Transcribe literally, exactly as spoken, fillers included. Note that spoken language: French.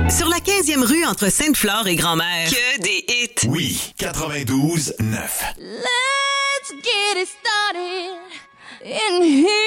Sur la quinzième rue entre Sainte-Flore et Grand-Mère. Que des hits. Oui, quatre-vingt-douze neuf. Let's get it started in here.